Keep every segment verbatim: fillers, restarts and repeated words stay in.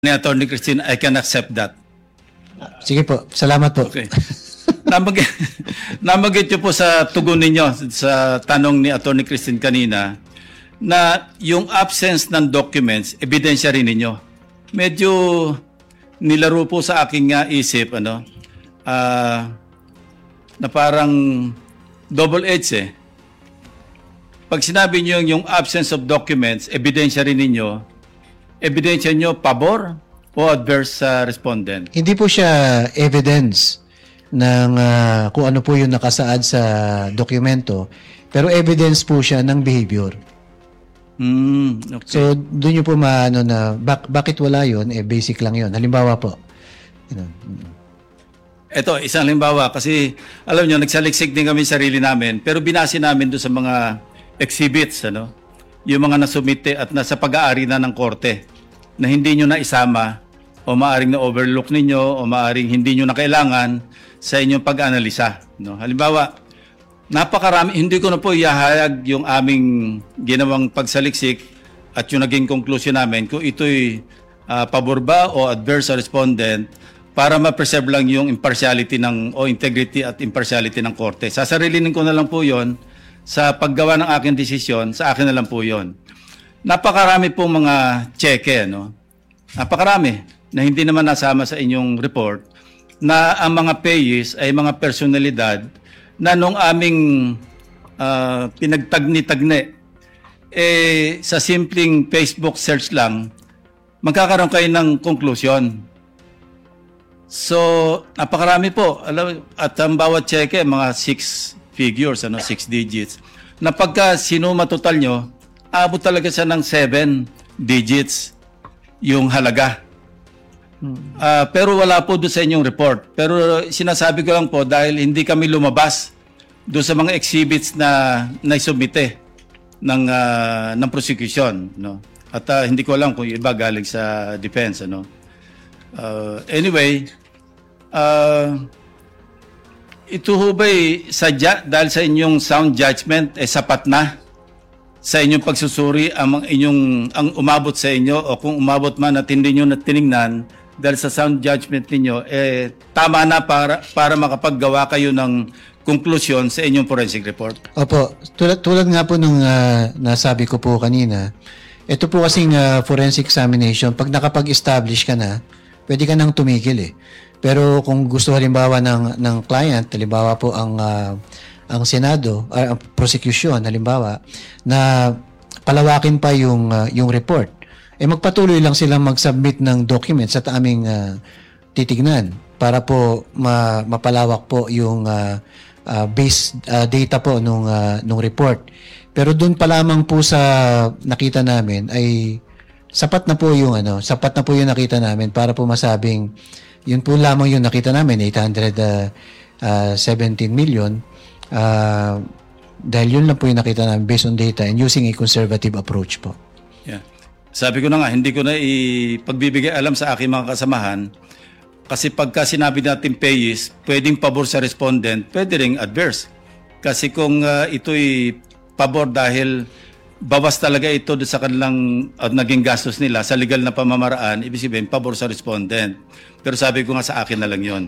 ni Attorney Christine, I can accept that. Sige po, salamat po. Okay. Namag namagit niyo po sa tugon ninyo sa tanong ni Attorney Christine kanina na yung absence ng documents, ebidensya rin ninyo. Medyo nilaro po sa aking uh, isip ano, uh, na parang double-edged eh. Pag sinabi niyo yung absence of documents, ebidensya rin ninyo, ebidensya nyo pabor o adverse sa uh, respondent? Hindi po siya evidence ng uh, kung ano po yung nakasaad sa dokumento, pero evidence po siya ng behavior. Mm, okay. So, doon nyo po maano na, bak bakit wala yun? Eh, basic lang yun. Halimbawa po. You know. Ito, isang halimbawa, kasi alam nyo, nagsaliksik din kami sarili namin, pero binasi namin doon sa mga exhibits, ano? Yung mga nasumite at nasa pag-aari na ng korte na hindi nyo na isama o maaring na-overlook ninyo o maaring hindi nyo na kailangan sa inyong pag-analisa. No? Halimbawa, napakarami, hindi ko na po ihahayag yung aming ginawang pagsaliksik at yung naging conclusion namin kung ito'y uh, pabor ba o adverse sa respondent para ma-preserve lang yung impartiality ng, o integrity at impartiality ng korte. Sasarilinin ko na lang po yon sa paggawa ng aking desisyon, sa akin na lang po yon. Napakarami pong mga cheque, no? Napakarami na hindi naman nasama sa inyong report na ang mga payees ay mga personalidad na nung aming uh, pinagtagni-tagni, eh, sa simpleng Facebook search lang, magkakaroon kayo ng conclusion. So, napakarami po. Alam, at ang bawat cheque, mga six figures, ano, six digits. Na pagka sinuma total nyo, abot talaga siya ng seven digits yung halaga. Uh, pero wala po doon sa inyong report. Pero sinasabi ko lang po dahil hindi kami lumabas doon sa mga exhibits na naisubmite ng, uh, ng prosecution. No? At uh, hindi ko alam kung iba galing sa defense. Ano? Uh, anyway, uh, ito ho ba'y sadya dahil sa inyong sound judgment eh sapat na sa inyong pagsusuri ang inyong ang umabot sa inyo o kung umabot man at hindi nyo na tiningnan dahil sa sound judgment ninyo eh tama na para para makapaggawa kayo ng konklusyon sa inyong forensic report? Opo, tulad, tulad nga po nung uh, nasabi ko po kanina, ito po kasing uh, forensic examination, pag nakapag-establish ka na, pwede ka nang tumigil eh. Pero kung gusto halimbawa ng ng client, halimbawa po ang uh, ang Senado, uh, prosecution halimbawa na palawakin pa yung uh, yung report, eh magpatuloy lang silang mag-submit ng documents at aming uh, titignan para po ma, mapalawak po yung uh, uh, base uh, data po nung uh, nung report. Pero doon pa lamang po sa nakita namin ay sapat na po yung ano, sapat na po yung nakita namin para po masabing yun po lamang yung nakita namin, eight hundred seventeen million. Uh, dahil yun lang po yung nakita namin based on data and using a conservative approach po. Yeah. Sabi ko na nga, hindi ko na ipagbibigay alam sa aking mga kasamahan kasi pagka sinabi natin payees, pwedeng pabor sa respondent, pwede ring adverse. Kasi kung uh, ito'y pabor dahil bawas talaga ito sa kanilang uh, naging gastos nila sa legal na pamamaraan, ibig sabihin, pabor sa respondent. Pero sabi ko nga sa akin na lang yun.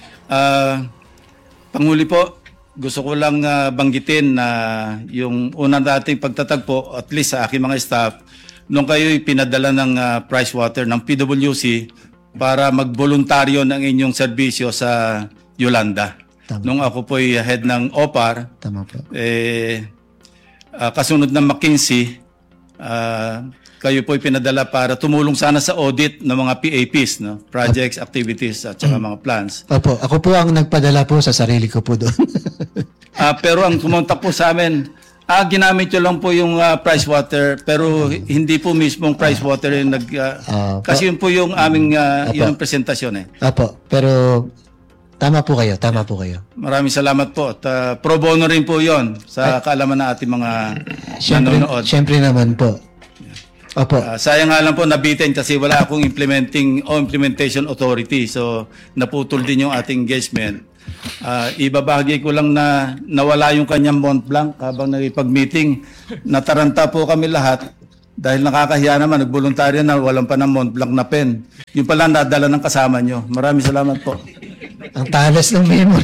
Uh, Panghuli po, gusto ko lang uh, banggitin na yung unang dating pagtatagpo, at least sa aking mga staff, nung kayo'y pinadala ng uh, Pricewater, ng P W C, para magboluntaryo ng inyong serbisyo sa Yolanda. Tama. Nung ako po'y head ng O P A R, Tama po. eh, uh, kasunod ng McKinsey, uh, kayo po'y pinadala para tumulong sana sa audit ng mga P A Ps, no? Projects, activities, at saka mga plans. Opo, ako po ang nagpadala po sa sarili ko po doon. uh, pero ang kumontak po sa amin, ah, ginamit nyo lang po yung uh, Pricewater, pero hindi po mismong Pricewater yung nag... Uh, uh, kasi yun po yung aming uh, yun ang presentasyon eh. Opo, pero tama po kayo, tama po kayo. Maraming salamat po. At uh, pro bono rin po yon sa kaalaman ng ating mga Siyempre, nanonood. siyempre naman po. Opo. Uh, sayang nga lang po nabitin kasi wala akong implementing o implementation authority. So naputol din yung ating engagement. Uh, ibabahagi ko lang na nawala yung kanyang Mont Blanc habang nagipag-meeting. Nataranta po kami lahat Dahil nakakahiya naman, nagboluntaryo na walang pa ng Mont Blanc na pen. Yung pala nadala ng kasama nyo. Maraming salamat po. Ang talas ng memo.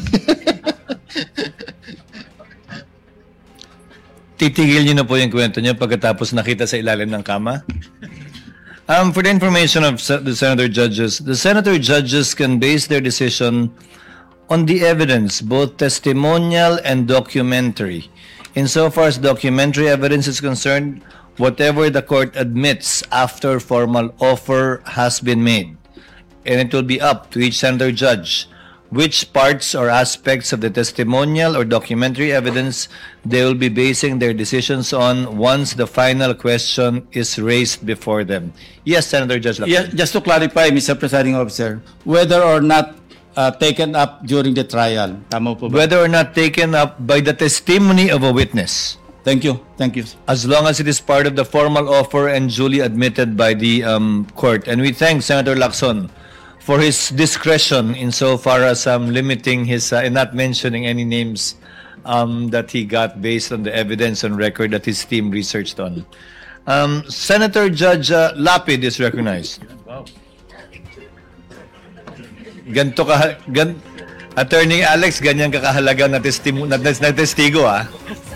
Titigil niyo na po yung kwento niyo pagkatapos nakita sa ilalim ng kama? Um, for the information of se- the senator judges, the senator judges can base their decision on the evidence, both testimonial and documentary. Insofar as documentary evidence is concerned, whatever the court admits after formal offer has been made, and it will be up to each senator judge which parts or aspects of the testimonial or documentary evidence they will be basing their decisions on once the final question is raised before them. Yes, Senator Judge Lacson. Yeah, just to clarify, Mister Presiding Officer, whether or not uh, taken up during the trial. Tama po ba? Whether or not taken up by the testimony of a witness, Thank you. Thank you. as long as it is part of the formal offer and duly admitted by the um, court. And we thank Senator Lacson for his discretion insofar as um, limiting his uh, and not mentioning any names um, that he got based on the evidence on record that his team researched on. Um, Senator Judge uh, Lapid is recognized. Ganto ka, gan, Attorney Alex, ganyan kakahalaga na, testimo, na, na testigo, ah.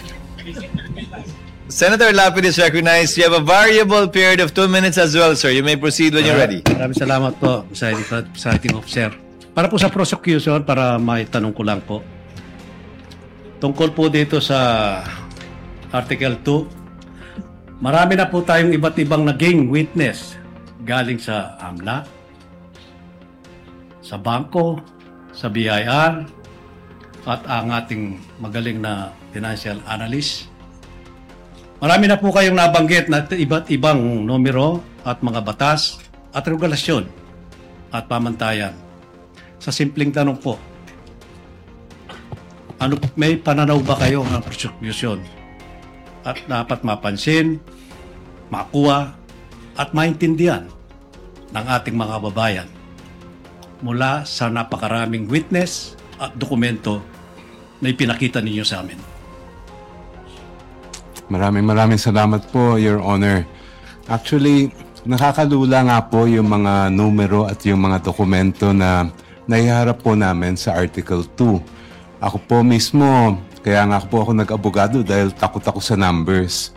Senator Lapid is recognized. You have a variable period of two minutes as well, sir. You may proceed when you're ready. Maraming salamat po, Presiding Officer. Para po sa prosecution, para may tanong ko lang po. Tungkol po dito sa Article two, marami na po tayong iba't ibang naging witness galing sa AMLA, sa bangko, sa B I R, at ang ating magaling na financial analyst. Marami na po kayong nabanggit na iba't ibang numero at mga batas at regulasyon at pamantayan. Sa simpleng tanong po, ano, may pananaw ba kayo ng prosecution at dapat mapansin, makuha at maintindihan ng ating mga kababayan mula sa napakaraming witness at dokumento na ipinakita ninyo sa amin? Maraming maraming salamat po, Your Honor. Actually, nakakalula nga po yung mga numero at yung mga dokumento na naiharap po namin sa Article two. Ako po mismo, kaya nga po ako nag-abogado dahil takot ako sa numbers.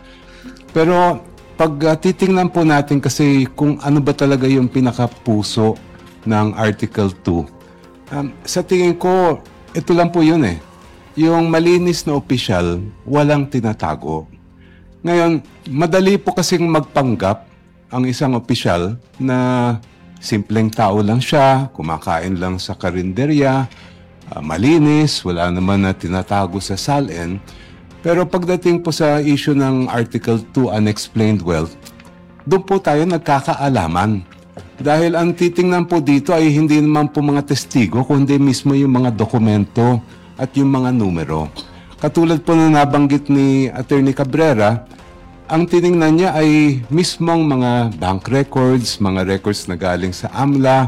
Pero pag uh, titingnan po natin kasi kung ano ba talaga yung pinakapuso ng Article two, um, sa tingin ko, ito lang po yun eh. Yung malinis na opisyal, walang tinatago. Ngayon, madali po kasing magpanggap ang isang opisyal na simpleng tao lang siya, kumakain lang sa karinderya, uh, malinis, wala naman na tinatago sa salin. Pero pagdating po sa issue ng Article two, Unexplained Wealth, doon po tayo nagkakaalaman. Dahil ang titingnan po dito ay hindi naman po mga testigo, kundi mismo yung mga dokumento at yung mga numero. Katulad po na nabanggit ni Attorney Cabrera, ang tiningnan niya ay mismong mga bank records, mga records na galing sa AMLA,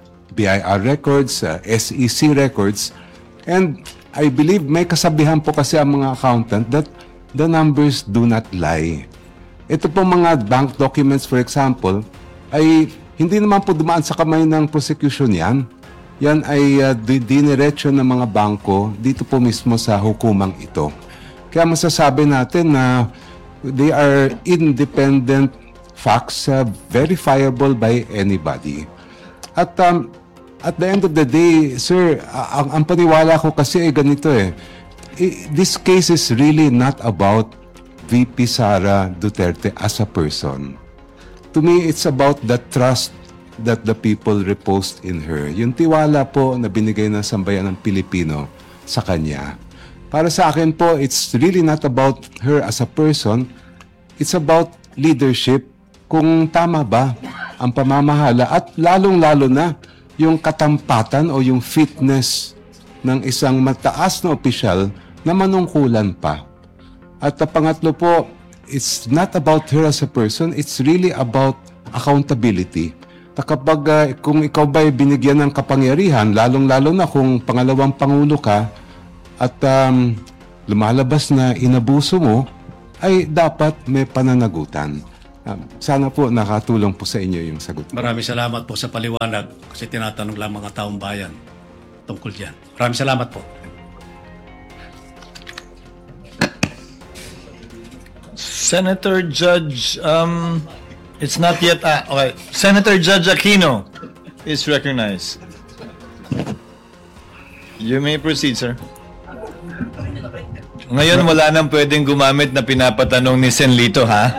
B I R records, uh, S E C records, and I believe may kasabihan po kasi ang mga accountant that the numbers do not lie. Ito po mga bank documents, for example, ay hindi naman po dumaan sa kamay ng prosecution yan. Yan ay uh, diniretso ng mga bangko dito po mismo sa hukumang ito. Kaya masasabi natin na they are independent facts, uh, verifiable by anybody. At um, at the end of the day, sir, uh, ang, ang paniwala ko kasi ay ganito eh. I, this case is really not about V P Sara Duterte as a person. To me, it's about the trust that the people reposed in her. Yung tiwala po na binigay ng sambayan ng Pilipino sa kanya. Para sa akin po, it's really not about her as a person. It's about leadership. Kung tama ba ang pamamahala at lalong-lalo na yung katampatan o yung fitness ng isang mataas na opisyal na manungkulan pa. At uh, pangatlo po, it's not about her as a person. It's really about accountability. Kapag uh, kung ikaw ba'y binigyan ng kapangyarihan, lalong-lalo na kung pangalawang pangulo ka at um, lumalabas na inabuso mo, ay dapat may pananagutan. Um, sana po nakatulong po sa inyo yung sagot. Maraming salamat po sa paliwanag kasi tinatanong lang mga taong bayan tungkol dyan. Maraming salamat po. Senator Judge, um, it's not yet, ah, okay. Senator Judge Aquino is recognized. You may proceed, sir. Ngayon, wala nang pwedeng gumamit na pinapatanong ni Senlito, ha?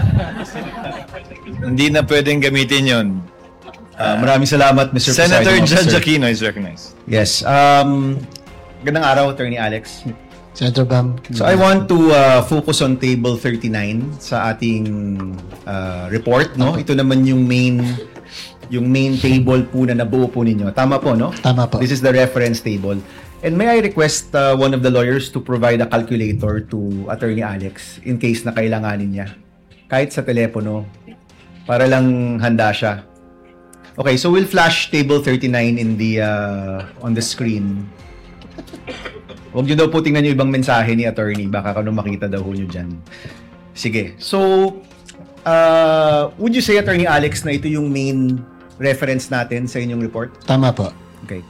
Hindi na pwedeng gamitin yon. Uh, maraming salamat, Mister Senator Presiding Judge Officer. Aquino is recognized. Yes. Um, gandang araw, Attorney Alex. Senator Bam. So I want to uh, focus on table thirty-nine sa ating uh, report, no? Ito naman yung main yung main table po na nabuo po ninyo. Tama po, no? Tama po. This is the reference table. And may I request uh, one of the lawyers to provide a calculator to Attorney Alex in case na kailanganin niya. Kahit sa telepono, para lang handa siya. Okay, so we'll flash table thirty-nine in the uh, on the screen. Huwag nyo daw po tingnan yung ibang mensahe ni attorney. Baka kung makita daw ho nyo dyan. Sige. So, uh, would you say, Attorney Alex, na ito yung main reference natin sa inyong report? Tama po. Okay.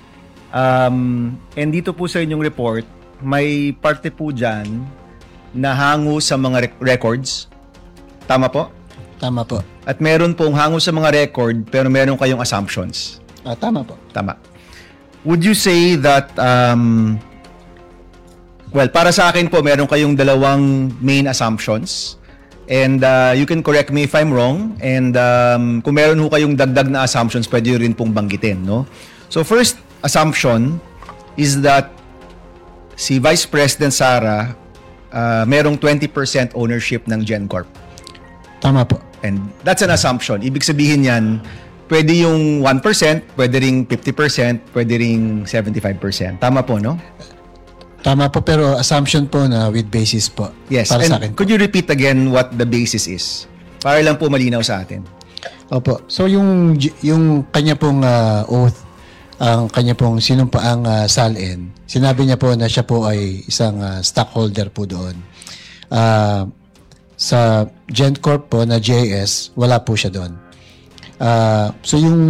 Um, and dito po sa inyong report, may parte po dyan na hango sa mga rec- records. Tama po? Tama po. At meron pong hango sa mga record, pero meron kayong assumptions. Ah, tama po. Tama. Would you say that, um, well, para sa akin po, meron kayong dalawang main assumptions. And uh, you can correct me if I'm wrong. And um, kung meron ho kayong dagdag na assumptions, pwede rin pong banggitin, no? So first assumption is that si Vice President Sara uh, merong twenty percent ownership ng GenCorp. Tama po. And that's an assumption. Ibig sabihin yan, pwede yung one percent, pwede ring fifty percent, pwede ring seventy-five percent. Tama po, no? Tama po, pero assumption po na with basis po. Yes. Para And sa akin po. could you repeat again what the basis is? Para lang po malinaw sa atin. Opo. So yung yung kanya pong uh, oath, ang kanya pong sinumpaang uh, S A L N, sinabi niya po na siya po ay isang uh, stockholder po doon. Uh, sa GenCorp po na J S, wala po siya doon. Uh, so yung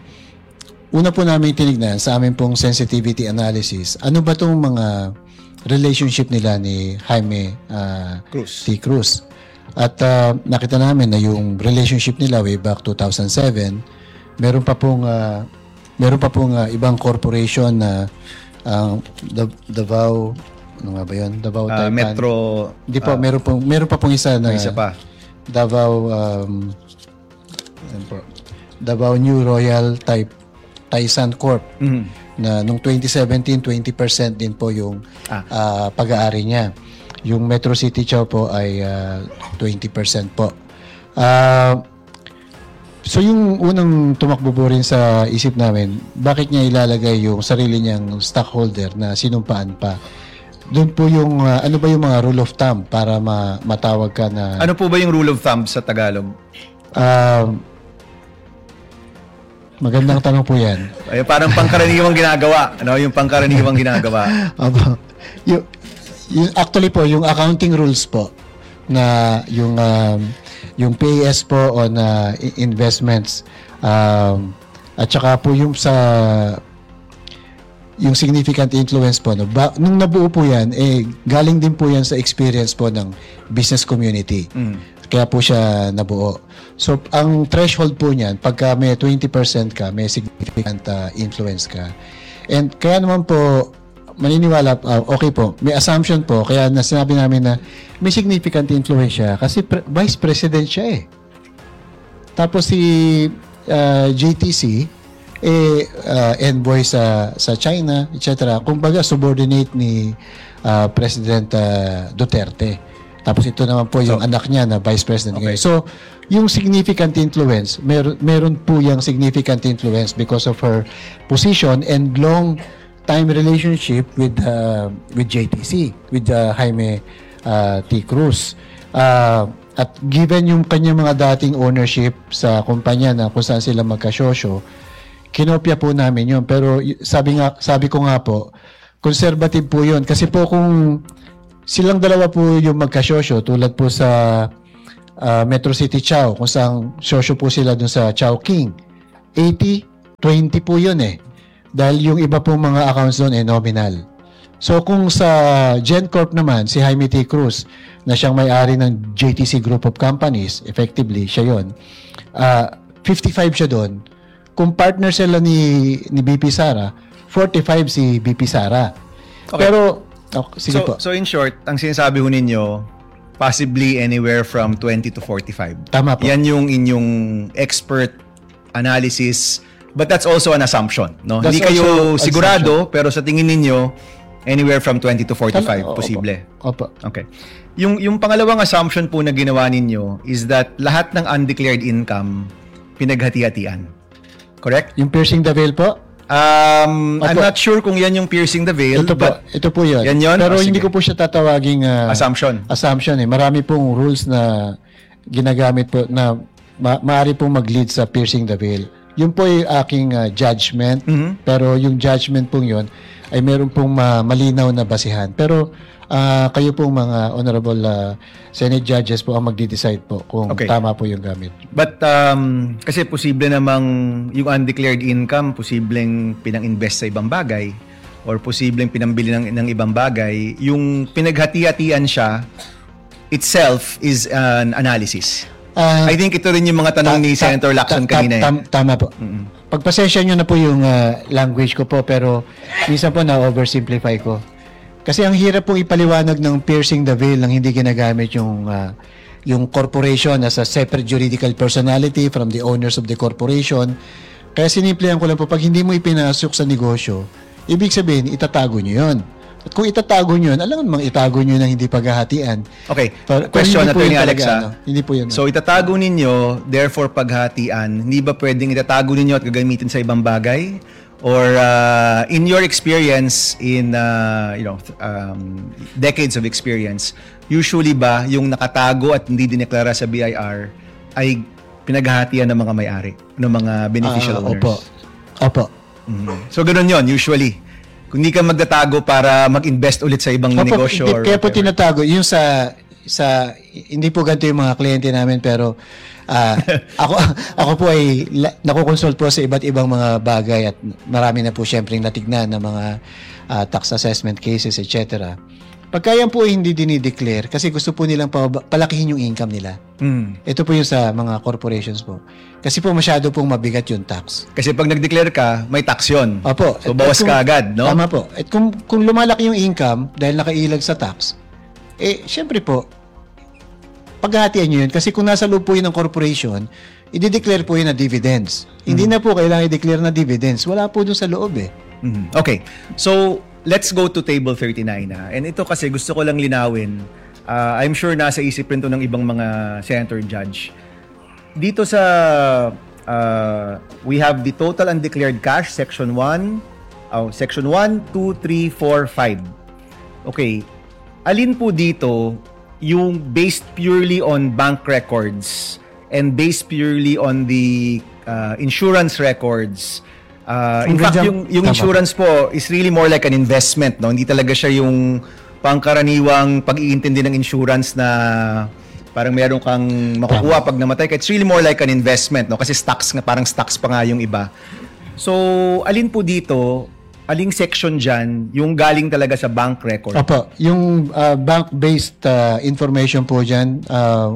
una po namin tinignan sa amin pong sensitivity analysis, ano ba itong mga relationship nila ni Jaime uh, Cruz. T. Cruz. At uh, nakita namin na yung relationship nila way back two thousand seven, meron pa pong uh, meron pa pong uh, ibang corporation na uh, Dav- Davao, ano nga ba yun? Davao Uh, Taipan. Metro. Hindi po, uh, meron, pong, meron pa pong isa na may isa pa. Davao um, ano po, Davao New Royal Type Taisan Corp Mhm. na nung twenty seventeen twenty percent din po yung Ah. ah, pag-aari niya. Yung Metro City Chow po ay ah, twenty percent po. Ah, so yung unang tumakbo po rin sa isip namin, bakit niya ilalagay yung sarili niyang stockholder na sinumpaan pa? Doon po yung, ah, ano ba yung mga rule of thumb para ma- matawag ka na... Ano po ba yung rule of thumb sa Tagalog? Ah, magandang tanong po yan. Ay, parang pangkaraniwang ginagawa. Ano yung pangkaraniwang ginagawa? Aba, yung, yung, actually po, yung accounting rules po, na yung um, yung P A S po on uh, i- investments, um, at saka po yung sa yung significant influence po, no, ba, nung nabuo po yan, eh, galing din po yan sa experience po ng business community. Kaya po siya nabuo. So, ang threshold po niyan, pagka may twenty percent ka, may significant uh, influence ka. And kaya naman po, maniniwala, uh, okay po, may assumption po, kaya na sinabi namin na may significant influence siya kasi pre- vice president siya eh. Tapos si uh, J T C, eh, uh, envoy sa, sa China, et cetera. Kumbaga, subordinate ni uh, President uh, Duterte. Tapos ito naman po yung So, anak niya na Vice President okay. ngayon. So, yung significant influence, mer- meron po yung significant influence because of her position and long time relationship with uh, with J T C, with uh, Jaime uh, T. Cruz. Uh, at given yung kanyang mga dating ownership sa kumpanya na kung saan sila magkasosyo, kinopya po namin yun. Pero y- sabi nga sabi ko nga po, conservative po yun. Kasi po kung silang dalawa po yung magkasosyo, tulad po sa ah, Metro City Chow, kung saan sosyo po sila dun sa Chowking. eighty twenty po yun eh. Dahil yung iba pong mga accounts doon eh nominal. So kung sa GenCorp naman, si Jaime T. Cruz, na siyang may-ari ng J T C Group of Companies, effectively, siya yun, ah, fifty-five siya doon. Kung partner sila ni, ni B P Sara, forty-five si B P Sara. Okay. Pero, oh, sige so, po. so in short, ang sinasabi ho ninyo, possibly anywhere from twenty to forty-five. Tama po. Yan yung inyong expert analysis, but that's also an assumption, no? That's Hindi kayo also sigurado, pero sa tingin ninyo, anywhere from twenty to forty-five, Tama, opo. posible. Opo. Okay. Yung yung pangalawang assumption po na ginawa ninyo is that lahat ng undeclared income pinaghati-hatian. Correct? Yung piercing the veil po, Um, I'm Opo. not sure kung yan yung piercing the veil, ito po, but ito po yun. Yan yun? Pero Oh, hindi sige. ko po siya tatawaging ah, assumption. assumption eh. Marami pong rules na ginagamit po na ma- maaari pong mag-lead sa piercing the veil. Yun po yung aking ah, judgment, Mhm. pero yung judgment pong yun ay meron pong ma- malinaw na basihan. Pero ah, kayo pong mga honorable ah, Senate judges po ang magde-decide po kung Okay. tama po yung gamit. But um, kasi posible namang yung undeclared income, posibleng pinang-invest sa ibang bagay or posibleng pinambili ng, ng ibang bagay. Yung pinaghati-hatian siya itself is an analysis. Ah, I think ito rin yung mga tanong ni Ta- Senator ta- Lacson ta- kanina. eh. tam- tama po. Pagpasensya nyo na po yung ah, language ko po, pero minsan po na-oversimplify ko. Kasi ang hirap pong ipaliwanag ng piercing the veil nang hindi ginagamit yung ah, yung corporation as a separate juridical personality from the owners of the corporation. Kaya sinimplihan ko lang po, pag hindi mo ipinasok sa negosyo, ibig sabihin, itatago nyo yun. At kung itatago nyo yun, alam namang itago nyo ng hindi paghahatian. Okay, Pero- pero question hindi po Attorney yun Alex. talaga, ah. ano, hindi po yun. So itatago ninyo, therefore paghatian, hindi ba pwedeng itatago ninyo at gagamitin sa ibang bagay? Or uh, in your experience, in uh, you know um, decades of experience, usually ba yung nakatago at hindi dineklara sa B I R ay pinaghahatian ng mga may-ari, ng mga beneficial Ah, owners? Opo. Opo. Mhm. So ganoon yon usually. Kung hindi ka magtatago para mag-invest ulit sa ibang Opo, negosyo hindi- or kaya po whatever. tinatago yung sa sa hindi po ganito yung mga kliyente namin, pero ah, ako ako po ay la- nakukonsult po sa iba't ibang mga bagay at marami na po syempre natignan na mga ah, tax assessment cases, et cetera. Pagka yan po ay hindi dinideclare kasi gusto po nilang pa- palakihin yung income nila. Mm. Ito po yung sa mga corporations po. Kasi po masyado pong mabigat yung tax. Kasi pag nag-declare ka, may tax yun. Opo. So At- bawas at kung- ka agad, no? Tama po. At kung, kung lumalaki yung income dahil nakailag sa tax, eh, syempre po, paghahatian nyo yun. Kasi kung nasa loob po yun ng corporation, i-declare po yun na dividends. Hindi na po kailangan i-declare na dividends. Wala po dun sa loob eh. Mhm. Okay. So, let's go to table thirty-nine. Ha? And ito kasi gusto ko lang linawin. Uh, I'm sure nasa isip rin to ng ibang mga senator judge. Dito sa uh, we have the total undeclared cash, section one. Oh, section one, two, three, four, five. Okay. Alin po dito yung based purely on bank records and based purely on the uh, insurance records? Uh, in Ang fact, ganda- yung, yung Tama. insurance po is really more like an investment, no? Hindi talaga siya yung pangkaraniwang pag-iintindi ng insurance na parang meron kang makukuha pag namatay ka. It's really more like an investment, no? Kasi stocks nga, parang stocks pa nga yung iba. So, alin po dito, aling section dyan, yung galing talaga sa bank record? Opo. Yung ah, bank-based ah, information po dyan, ah,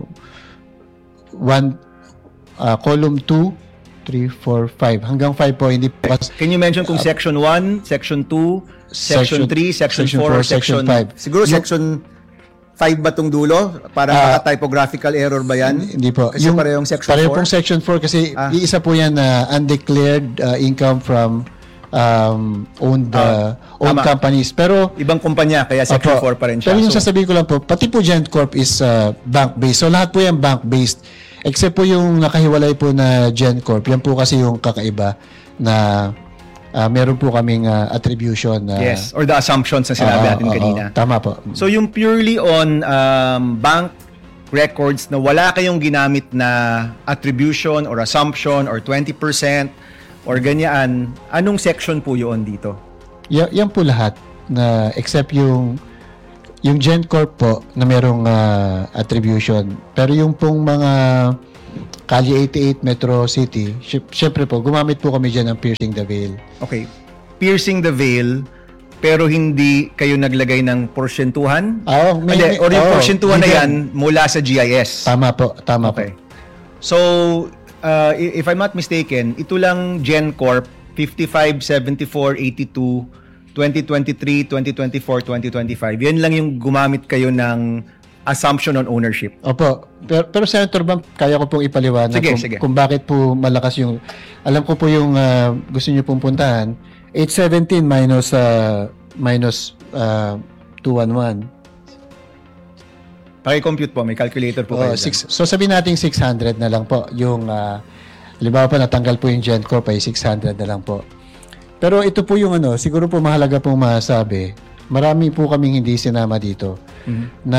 one, ah, column two, three, four, five. Hanggang five po, hindi po. Can you mention kung section one, section two, section Section- three, section section four, four, or section section five. Siguro Yung- section five ba tong dulo? Parang Ah, baka typographical error ba yan? Hindi po. Kasi parehong section pareho four? pong section four kasi Ah. iisa po yan na undeclared ah, income from um, owned, Ah, ah, owned tama. companies. Pero Ibang kumpanya, kaya section Opo. four pa rin siya. Pero yung So, sasabihin ko lang po, pati po GenCorp is uh, bank-based. So lahat po yan bank-based. Except po yung nakahiwalay po na GenCorp. Yan po kasi yung kakaiba na uh, meron po kaming uh, attribution. Na, yes, or the assumptions na sinabi Oo, natin oo, kanina. Tama po. So yung purely on um, bank records na wala kayong ginamit na attribution or assumption or twenty percent or ganyan, anong section po yun dito? Y- yan po lahat na except yung yung GenCorp po na merong ah, attribution. Pero yung pong mga Kali eighty-eight Metro City, sy- syempre po, gumamit po kami dyan ng Piercing the Veil. Okay. Piercing the veil, pero hindi kayo naglagay ng porsyentuhan? Ah, oh, may- Hindi, or yung oh, porsyentuhan na bigyan. yan mula sa G I S. Tama po, tama Okay. po. So, uh, i- if I'm not mistaken, ito lang GenCorp fifty-five, seventy-four, eighty-two, twenty twenty-three, twenty twenty-four, twenty twenty-five. Yan lang yung gumamit kayo ng assumption on ownership. Opo. Pero, pero Senator Bang, kaya ko pong ipaliwanag Sige, kung, sige. kung bakit po malakas yung... Alam ko po yung ah, gusto niyo pong puntahan. eight seventeen minus ah, minus ah, two eleven. Paki-compute po, may calculator po kayo Oh, dyan. six, so sabihin natin six hundred na lang po. Yung, uh, halimbawa pa natanggal po yung GenCorp ay six hundred na lang po. Pero ito po yung ano, siguro po mahalaga pong masabi. Marami po kaming hindi sinama dito na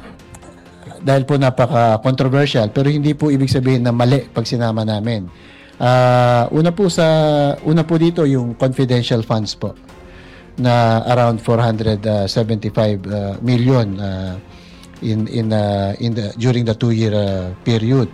dahil po napaka-controversial pero hindi po ibig sabihin na mali pag sinama namin. Ah, una po sa una po dito yung confidential funds po na around four hundred seventy-five uh, million uh, in in uh, in the during the two year uh, period.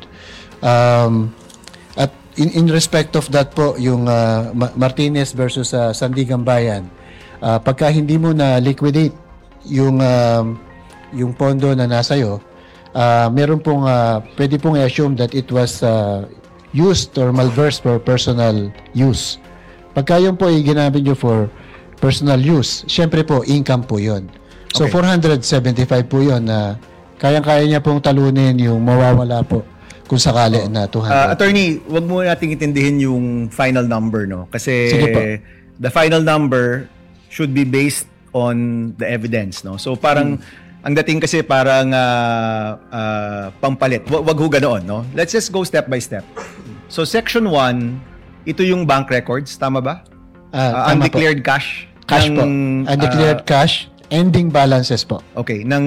Um, at in in respect of that po yung uh, Ma- Martinez versus uh, Sandigan Bayan, uh, pagka hindi mo na liquidate yung um, yung pondo na nasa iyo, uh, meron pong uh, pwede pong i-assume that it was uh, used or malversed for personal use. Pagka yun po ay ginamit nyo for personal use, syempre po, income po yun. So, Okay. four hundred seventy-five po yun na kayang-kaya niya pong talunin yung mawawala po kung sakali na two Uh, hundred. attorney, wag mo nating intindihin yung final number, no? Kasi Sige po. the final number should be based on the evidence, no? So parang ang dating kasi parang uh, uh, pampalit. Wag, wag ho ganoon, no? Let's just go step by step. So section one, ito yung bank records, tama ba? Ah, Uh, tama undeclared cash. Cash ng, po. Undeclared uh, cash, ending balances po. Okay, ng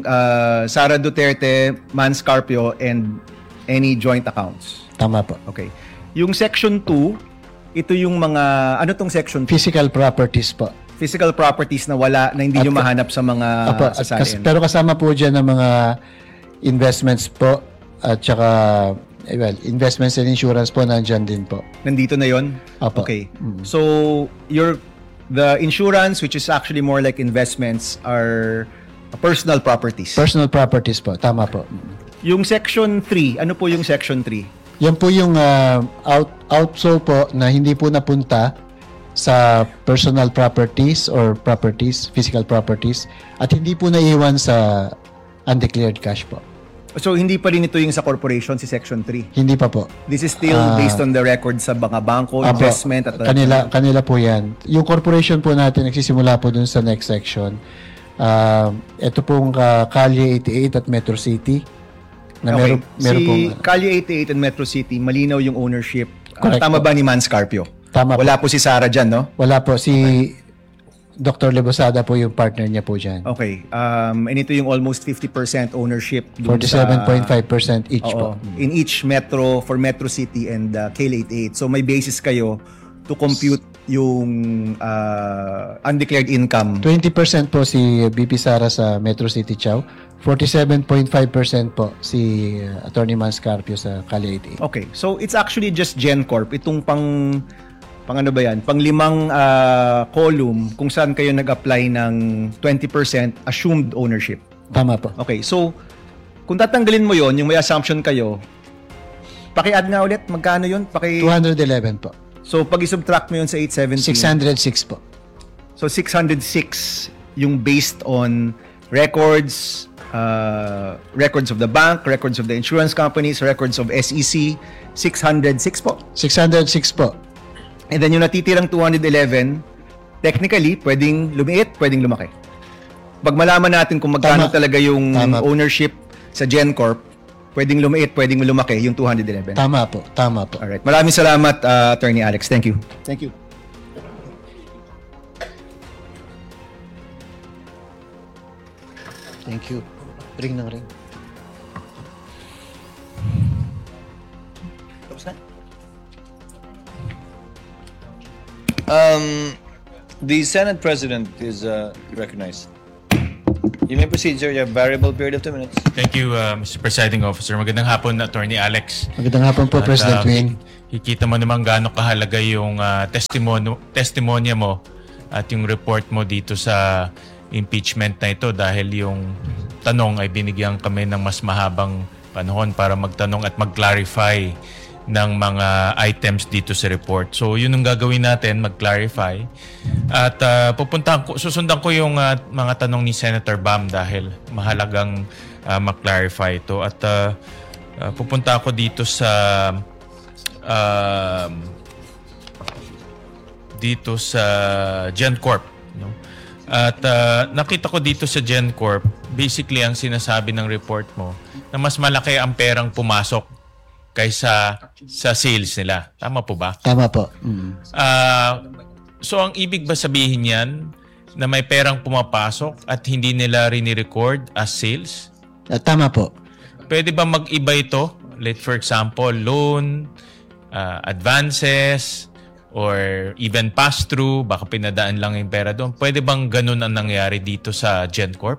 uh, Sara Duterte, Man Scarpio, and any joint accounts. Tama po. Okay. Yung section two, ito yung mga, ano tong section two? Physical properties po. Physical properties na wala, na hindi At- nyo mahanap sa mga Apo, at sasalin. kas- pero kasama po dyan ng mga investments po at saka eh, well, investments and insurance po nandyan din po. Nandito na yon. Apo. Okay. So, your the insurance, which is actually more like investments, are personal properties. Personal properties po, tama po. Yung section three, ano po yung section three? Yan po yung ah, out outflow po na hindi po napunta sa personal properties or properties, physical properties at hindi po naiwan sa undeclared cash po. So, hindi pa rin ito yung sa corporation, si section three. Hindi pa po. This is still Ah. based on the record sa mga bangko, Apo, investment, at kanila kanila po 'yan. Yung corporation po natin nagsisimula po dun sa next section. Ah, ito pong uh, Kalye eighty-eight at Metro City na Okay. meron meron si pong Kalye eighty-eight and Metro City, malinaw yung ownership. Ah, Correct tama po. ba ni Man Scarpio? Tama Wala po si Sara dyan, no? wala po si Doctor Lebosada po yung partner niya po diyan. Okay. Um, and ito yung almost fifty percent ownership. dun forty-seven point sa- five percent each Oo, po. in each metro, for Metro City and uh, K L eighty-eight. So may basis kayo to compute yung uh, undeclared income. twenty percent po si B P Sara sa Metro City Chow. forty-seven point five percent po si uh, Attorney Man Scarpio sa Kalye eighty-eight. Okay. So it's actually just GenCorp. Itong pang pang ano ba yan? Pang limang uh, column kung saan kayo nag-apply ng twenty percent assumed ownership. Tama po. Okay. So kung tatanggalin mo yon, yung may assumption kayo, paki-add nga ulit, magkano yun? Paki two hundred eleven po. So pag i-subtract mo yun sa eight seventeen, six hundred six po. so six hundred six yung based on records, uh, records of the bank, records of the insurance companies, records of S E C, six hundred six po. six hundred six po. And then yung natitirang two hundred eleven, technically, pwedeng lumiit, pwedeng lumaki. Pag malaman natin kung magkano Tama. talaga yung Tama. ownership sa GenCorp, pwedeng lumiit, pwedeng lumaki yung two hundred eleven. Tama po. Tama po. Alright. Maraming salamat, uh, Attorney Alex. Thank you. Thank you. Thank you. Ring ng ring. Um, the Senate President is uh, recognized. You may proceed, sir. You have variable period of two minutes. Thank you, uh, Mister Presiding Officer. Magandang hapon, Attorney Alex. Magandang hapon po, At, President uh, Wing. Kikita mo naman gaano kahalaga yung uh, testimono, testimonya mo at yung report mo dito sa impeachment na ito dahil yung tanong ay binigyan kami ng mas mahabang panahon para magtanong at mag-clarify ng mga items dito sa report. So yun ang gagawin natin, mag-clarify. At uh, pupuntahan ko, susundan ko yung uh, mga tanong ni Senator Bam dahil mahalagang uh, mag-clarify ito. At uh, uh, pupunta ako dito sa uh, dito sa GenCorp. No? At uh, nakita ko dito sa GenCorp, basically ang sinasabi ng report mo na mas malaki ang perang pumasok kaysa sa sales nila. Tama po ba? Tama po. Mm. Uh, so ang ibig ba sabihin yan na may perang pumapasok at hindi nila rini-record as sales? Uh, tama po. Pwede ba mag-iba ito? Like for example, loan, uh, advances, or even pass-through, baka pinadaan lang yung pera doon. Pwede bang ganun ang nangyari dito sa GenCorp?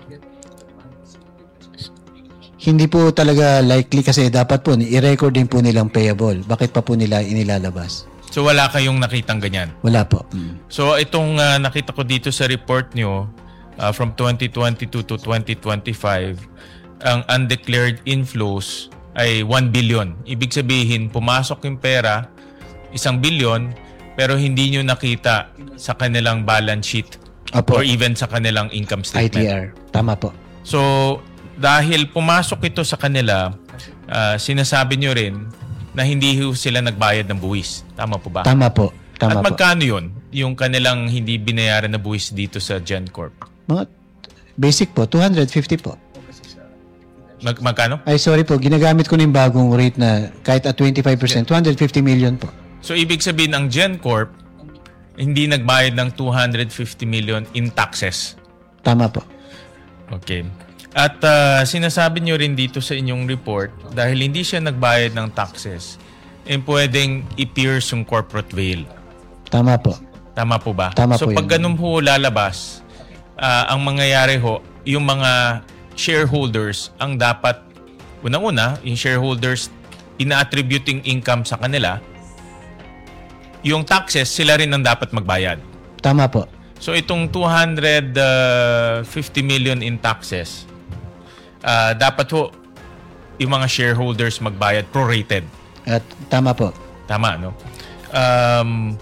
Hindi po talaga likely kasi dapat po i-record din po nilang payable. Bakit pa po nila inilalabas? So wala kayong nakitang ganyan? Wala po. Mm. So itong uh, nakita ko dito sa report nyo, uh, from twenty twenty-two to twenty twenty-five, ang undeclared inflows ay one billion. Ibig sabihin, pumasok yung pera, isang billion, pero hindi nyo nakita sa kanilang balance sheet Apo. or even sa kanilang income I statement. T R. Tama po. So, dahil pumasok ito sa kanila, uh, sinasabi nyo rin na hindi ho sila nagbayad ng buwis. Tama po ba? Tama po. Tama At po. magkano yun, yung kanilang hindi binayaran na buwis dito sa GenCorp? Mga basic po, two hundred fifty po. Mag magkano? Ay, sorry po. Ginagamit ko na yung bagong rate na kahit at twenty-five percent, two hundred fifty million po. So, ibig sabihin, ang GenCorp hindi nagbayad ng two hundred fifty million in taxes. Tama po. Okay. At uh, sinasabi nyo rin dito sa inyong report, dahil hindi siya nagbayad ng taxes, eh pwedeng i-pierce yung corporate veil. Tama po. Tama po ba? Tama so po pag yun. ganun ho lalabas, uh, ang mangyayari ho, yung mga shareholders ang dapat, unang-una, yung shareholders ina-attributing income sa kanila, yung taxes, sila rin ang dapat magbayad. Tama po. So itong two hundred fifty million in taxes, uh, dapat ho yung mga shareholders magbayad prorated. At tama po. Tama, no? Um,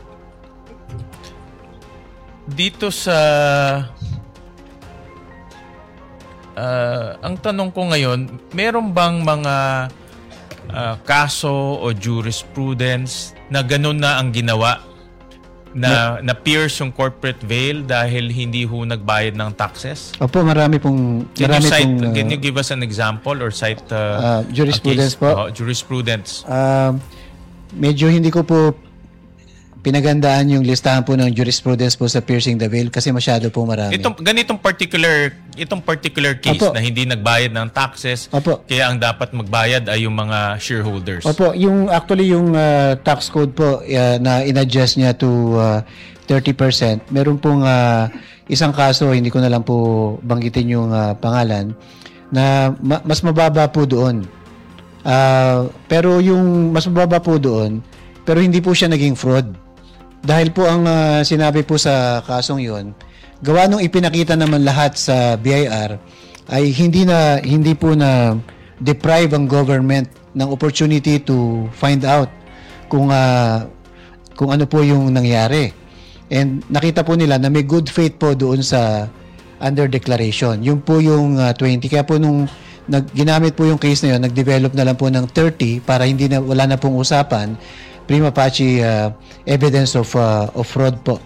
dito sa uh, ang tanong ko ngayon, meron bang mga uh, kaso o jurisprudence na ganun na ang ginawa na na-pierce yung corporate veil dahil hindi ho nagbayad ng taxes? Opo, marami pong Can marami you cite, pong uh, can you give us an example or cite uh, uh, jurisprudence a case? po? Oh, jurisprudence. Uh, medyo hindi ko po pinagandaan yung listahan po ng jurisprudence po sa piercing the veil kasi masyado po marami. Itong ganitong particular itong particular case Opo. na hindi nagbayad ng taxes, Opo. kaya ang dapat magbayad ay yung mga shareholders. Opo, yung actually yung uh, tax code po uh, na in-adjust niya to uh, thirty percent. Meron pong uh, isang kaso, hindi ko na lang po banggitin yung uh, pangalan, na ma- mas mababa po doon. Uh, pero yung mas mababa po doon, pero hindi po siya naging fraud. Dahil po ang uh, sinabi po sa kasong yon, gawa nung ipinakita naman lahat sa B I R ay hindi na hindi po na deprive ang government ng opportunity to find out kung uh, kung ano po yung nangyari. And nakita po nila na may good faith po doon sa under declaration. Yung po yung uh, twenty, kaya po nung nag, ginamit po yung case na yun, nag-develop na lang po ng thirty para hindi na wala na pong usapan, prima facie uh, evidence of uh, of fraud po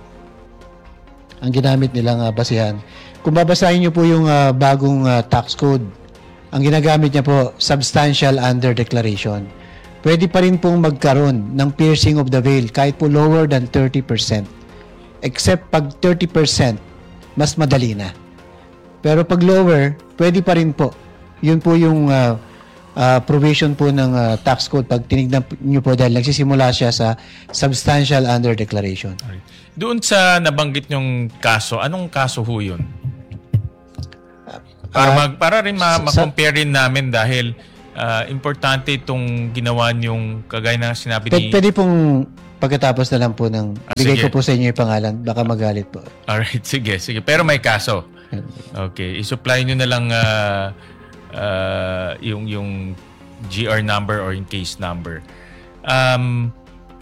ang ginamit nilang uh, basihan. Kung babasahin niyo po yung uh, bagong uh, tax code, ang ginagamit niya po substantial under declaration. Pwede pa rin pong magkaroon ng piercing of the veil kahit po lower than thirty percent. Except pag thirty percent, mas madali na. Pero pag lower, pwede pa rin po. Yun po yung uh, uh, provision po ng uh, tax code pag tinignan niyo po dahil nagsisimula siya sa substantial under declaration. Doon sa nabanggit nyong kaso, anong kaso ho yun? Para, Ah, mag, para rin ma- sa- ma-compare rin namin dahil ah, importante itong ginawa yung kagaya na sinabi P- ni... pwede pong pagkatapos na lang po ng Ah, bigay sige. ko po sa inyo yung pangalan, baka magalit po. Alright, sige, sige. Pero may kaso. Okay, i-supply nyo na lang ah, ah, yung, yung G R number or yung case number. Um,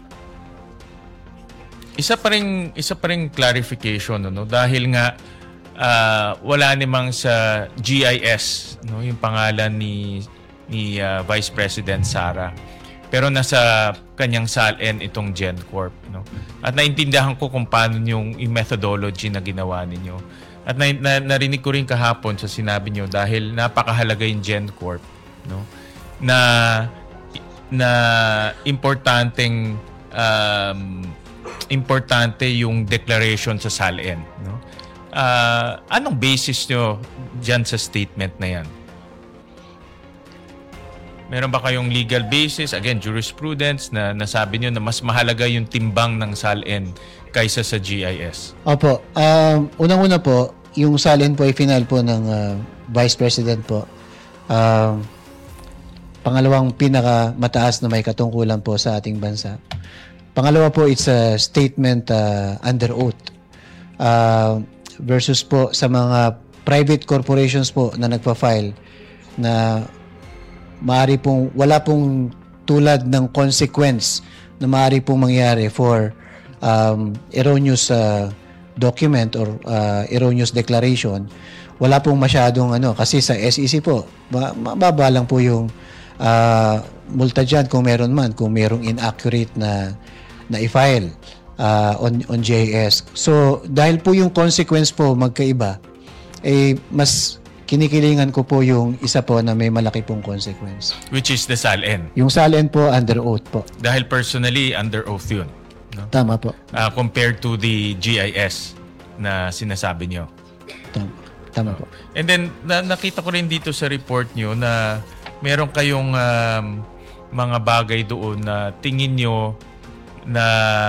isa pa ring isa pa ring clarification no dahil nga ah, wala namang sa G I S no yung pangalan ni ni ah, Vice President Sara. Pero nasa kanyang S A L N itong GenCorp no. At naintindihan ko kung paano yung, yung methodology na ginawa ninyo. At na, na, narinig ko rin kahapon sa sinabi niyo dahil napakahalaga yung GenCorp no na na importanteng um, importante yung declaration sa S A L N no. Ah, anong basis nyo diyan sa statement na yan? Meron ba kayong legal basis, again jurisprudence na nasabi nyo na mas mahalaga yung timbang ng S A L N kaysa sa G I S? Opo. Um, unang-una po, yung S A L N po ay final po ng ah, Vice President po. Um, pangalawang pinaka mataas na may katungkulan po sa ating bansa. Pangalawa po, it's a statement uh, under oath uh, versus po sa mga private corporations po na nagpa-file na maaari pong, wala pong tulad ng consequence na maaari pong mangyari for um, erroneous uh, document or uh, erroneous declaration. Wala pong masyadong ano, kasi sa S E C po, mababa lang po yung uh, multa dyan kung meron man, kung merong inaccurate na na i-file uh, on on J S. So dahil po yung consequence po magkaiba, eh mas kinikilingan ko po yung isa po na may malaki pong consequence. Which is the S A L N. Yung S A L N po under oath po. Dahil personally under oath yun. No? Tama po. Ah, compared to the G I S na sinasabi nyo. Tama, Tama po. And then na, nakita ko rin dito sa report nyo na meron kayong um, mga bagay doon na tingin nyo na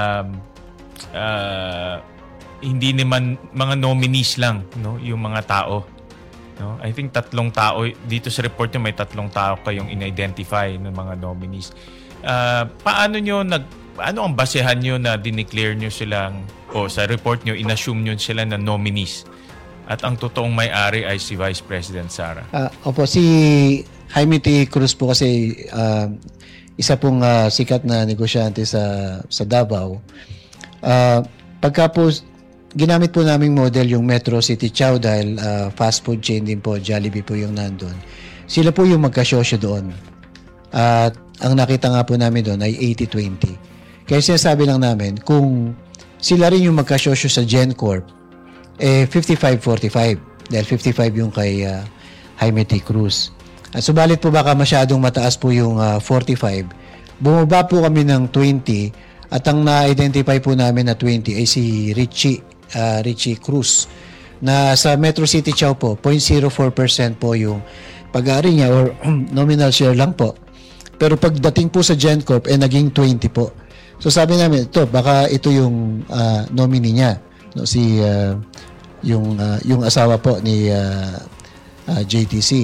uh, hindi naman mga nominees lang no yung mga tao no. I think tatlong tao dito sa report niyo, may tatlong tao kayong in-identify ng mga nominees. Uh, paano niyo nag ano ang basehan niyo na dineclare niyo silang o sa report niyo inassume niyo sila na nominees at ang totoong may-ari ay si Vice President Sara? Uh, opo, si Jaime T. Cruz po kasi uh, isa pong uh, sikat na negosyante sa sa Davao. Uh, pagka po ginamit po naming model yung Metro City Chow dahil uh, fast food chain din po, Jollibee po yung nandun. Sila po yung magkasosyo doon. At ang nakita nga po namin doon ay eighty twenty. Kaya sinasabi lang namin, kung sila rin yung magkasosyo sa GenCorp, eh fifty-five forty-five. Dahil fifty-five yung kay uh, Jaime T. Cruz. At subalit po baka masyadong mataas po yung uh, forty-five. Bumaba po kami ng twenty at ang na-identify po namin na twenty ay si Richie, uh, Richie Cruz na sa Metro City Chow po, zero point zero four percent po yung pag-aari niya or nominal share lang po. Pero pagdating po sa GenCorp, eh naging twenty po. So sabi namin, ito, baka ito yung uh, nominee niya. No, si, uh, yung, uh, yung asawa po ni uh, uh, J T C.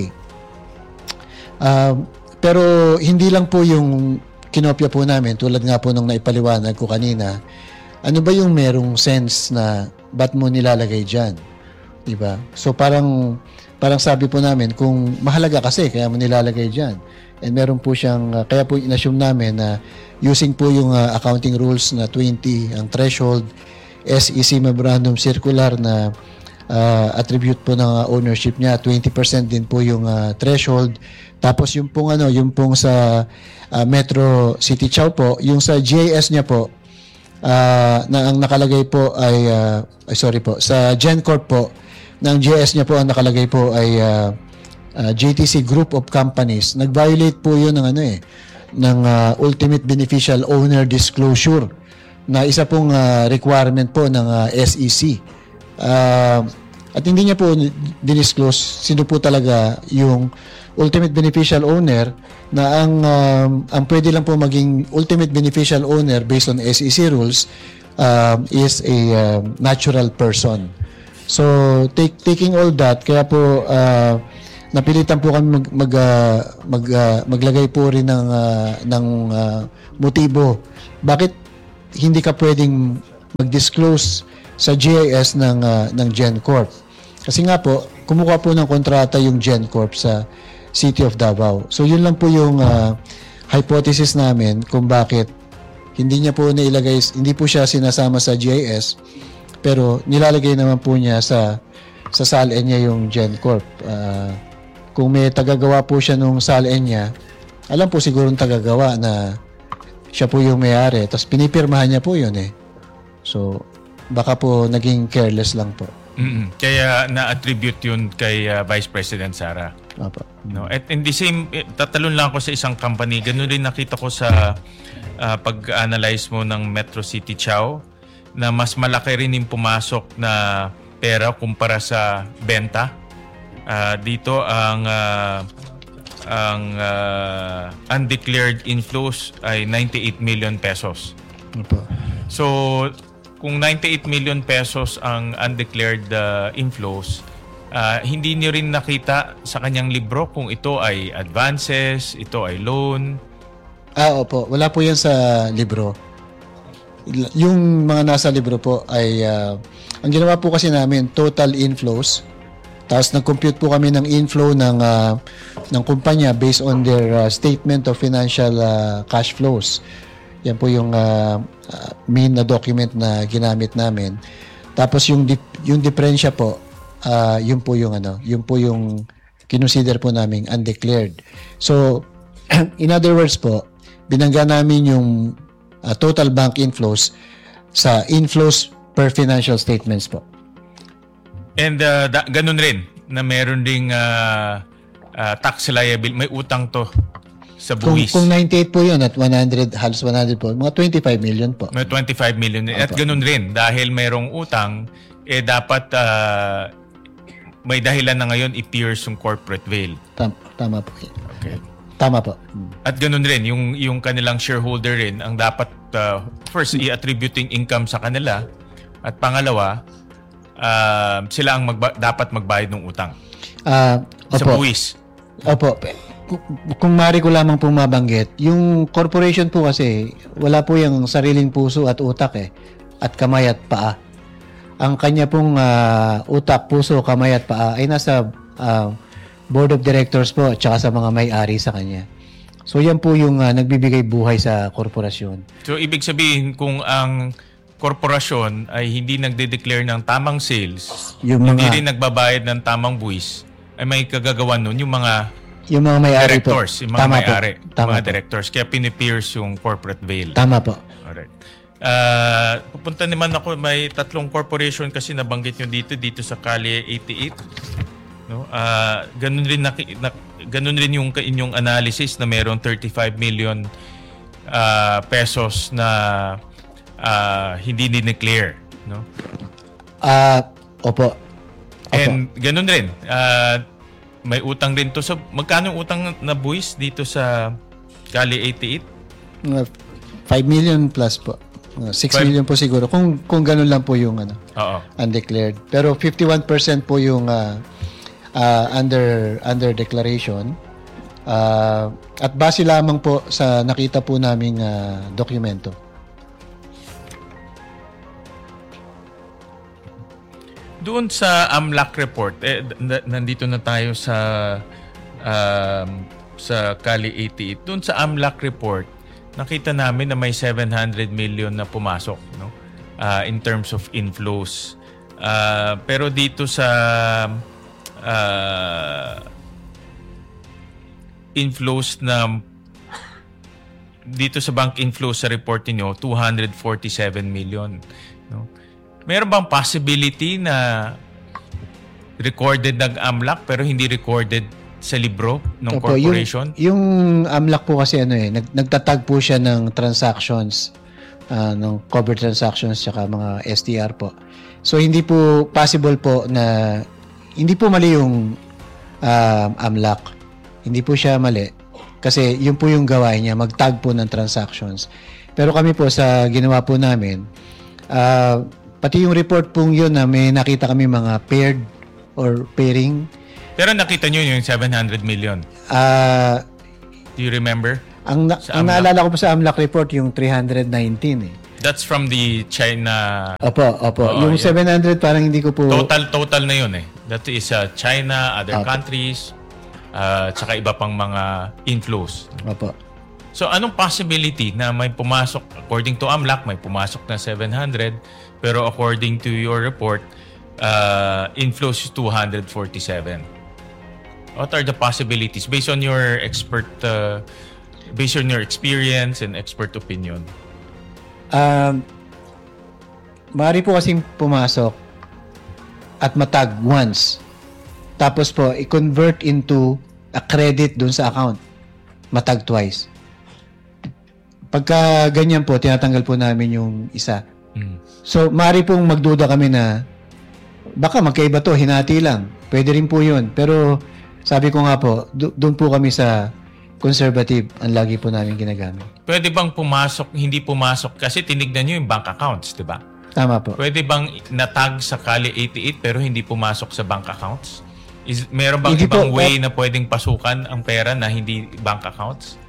Uh, pero hindi lang po yung kinopya po namin, tulad nga po nung naipaliwanag ko kanina, ano ba yung merong sense na ba't mo nilalagay dyan? Diba? So parang, parang sabi po namin, kung mahalaga kasi, kaya mo nilalagay dyan. And meron po siyang, uh, kaya po inassume namin na using po yung uh, accounting rules na twenty, ang threshold, S E C memorandum circular na uh, attribute po ng uh, ownership niya, twenty percent din po yung uh, threshold. Tapos yung pong ano, yung pong sa uh, Metro City Chow po, yung sa G I S niya po, uh, na ang nakalagay po ay, uh, ay sorry po, sa GenCorp po, ng G I S niya po ang nakalagay po ay uh, uh, J T C Group of Companies. Nag-violate po yun ng ano eh, ng uh, Ultimate Beneficial Owner Disclosure na isa pong uh, requirement po ng uh, S E C. Uh, at hindi niya po dinisclose sino po talaga yung ultimate beneficial owner na ang um, ang pwede lang po maging ultimate beneficial owner based on S E C rules uh, is a uh, natural person. So, take, taking all that, kaya po, uh, napilitan po kami mag, mag, uh, mag, uh, maglagay po rin ng, uh, ng uh, motibo. Bakit hindi ka pwedeng mag-disclose sa G I S ng, uh, ng GenCorp? Kasi nga po, kumuha po ng kontrata yung GenCorp sa City of Davao. So, yun lang po yung uh, hypothesis namin kung bakit hindi niya po nailagay, hindi po siya sinasama sa G I S, pero nilalagay naman po niya sa sa S A L N niya yung GenCorp. Uh, kung may tagagawa po siya nung S A L N niya, alam po sigurong tagagawa na siya po yung may-ari. Tapos pinipirmahan niya po yun eh. So, baka po naging careless lang po. Mm-mm. Kaya na-attribute yun kay uh, Vice President Sara. Opo. No, at in the same, eh, tatalon lang ako sa isang company. Ganun rin nakita ko sa uh, pag-analyze mo ng Metro City Chow na mas malaki rin yung pumasok na pera kumpara sa benta. Uh, dito ang uh, ang uh, undeclared inflows ay ninety-eight million pesos. Opo. So, kung ninety-eight million pesos ang undeclared uh, inflows, uh, hindi niyo rin nakita sa kanyang libro kung ito ay advances, ito ay loan. Ah, opo. Wala po yan sa libro. Yung mga nasa libro po ay, uh, ang ginawa po kasi namin, total inflows. Tapos nag-compute po kami ng inflow ng, uh, ng kumpanya based on their uh, statement of financial uh, cash flows. Yan po yung uh, uh, main na document na ginamit namin. Tapos yung dip, yung diferensya po, uh, yun po yung ano, yun po yung kinonsider po naming undeclared. So, in other words po, binangga namin yung uh, total bank inflows sa inflows per financial statements po. And uh, da, ganun rin na meron ding uh, uh, tax liability, may utang to sa Kung, buwis. kung ninety-eight po yun at one hundred, halos one hundred po, mga twenty-five million po. May twenty-five million. At ganun rin, dahil mayroong utang, eh dapat uh, may dahilan na ngayon i-pierce yung corporate veil. Tama, tama po. Okay. Tama po. At ganun rin, yung, yung kanilang shareholder rin, ang dapat uh, first i-attributing income sa kanila, at pangalawa, uh, sila ang magba- dapat magbayad ng utang. Uh, Sa opo. buwis. Opo. Kung, kung mari ko lamang pong mabanggit, yung corporation po kasi, wala po yung sariling puso at utak eh, at kamay at paa. Ang kanya pong uh, utak, puso, kamay at paa ay nasa uh, board of directors po at saka sa mga may-ari sa kanya. So yan po yung uh, nagbibigay buhay sa korporasyon. So ibig sabihin, kung ang korporasyon ay hindi nagde-declare ng tamang sales, Yung hindi mga- rin nagbabayad ng tamang buwis, ay may kagagawan nun yung mga Yung mga may-ari po. directors, yung mga Tama po. may-ari, Tama mga po. directors. Kaya pinipierce yung corporate veil. Tama po. Alright. Uh, pupunta naman ako, may tatlong corporation kasi nabanggit nyo dito, dito sa Calle eighty-eight. No? Uh, ganun rin na, na, ganun rin yung inyong analysis na mayroong thirty-five million uh, pesos na uh, hindi dineclare, no? Ah, opo. Opo. And ganun rin, uh, may utang din to sa magkano yung utang na buwis dito sa Calle eighty-eight? Mga five million plus po. Mga six Five- million po siguro. Kung kung ganun lang po yung ano, Oo. undeclared. Pero fifty-one percent po yung ah, ah, under under declaration. Ah, at base lamang po sa nakita po naming ah, dokumento. Doon sa AMLAC report, eh, n- nandito na tayo sa um, sa Calle eighty-eight. Doon sa AMLAC report, nakita namin na may seven hundred million na pumasok, no? Uh, in terms of inflows. Uh, pero dito sa uh, inflows na dito sa bank inflows sa report niyo, two hundred forty-seven million, no? Meron bang possibility na recorded ng AMLAC pero hindi recorded sa libro ng Opo, corporation? Yung, yung AMLAC po kasi ano eh, nag, nagtatag po siya ng transactions, ah, ng covered transactions tsaka mga S T R po. So hindi po possible po na hindi po mali yung um, AMLAC. Hindi po siya mali kasi yun po yung gawain niya, magtag po ng transactions. Pero kami po sa ginawa po namin, ah, pati yung report pong yun na may nakita kami mga paired or pairing. Pero nakita nyo yung seven hundred million. Ah, Do you remember? ang, na- Sa ang AMLAC? naalala ko pa sa AMLAC report yung three hundred nineteen eh. That's from the China... Opo, opo. Oo, yung yeah. seven hundred parang hindi ko po... Total, total na yun eh. That is uh, China, other Opo. countries, uh, tsaka iba pang mga inflows. Opo. So, anong possibility na may pumasok, according to AMLAC, may pumasok na seven hundred, pero according to your report, uh, inflows is two hundred forty-seven. What are the possibilities based on your expert, uh, based on your experience and expert opinion? Um, maaari po kasing pumasok at matag once. Tapos po, i-convert into a credit dun sa account. Matag twice. Pagka ganyan po, tinatanggal po namin yung isa. Mm. So, maaari pong magduda kami na baka magkaiba to, hinati lang. Pwede rin po yun. Pero, sabi ko nga po, do- doon po kami sa conservative ang lagi po namin ginagamit. Pwede bang pumasok, hindi pumasok, kasi tinignan nyo yung bank accounts, di ba? Tama po. Pwede bang natag sa Kali eighty-eight pero hindi pumasok sa bank accounts? Is, meron bang Hindi ibang po, way na pwedeng pasukan ang pera na hindi bank accounts?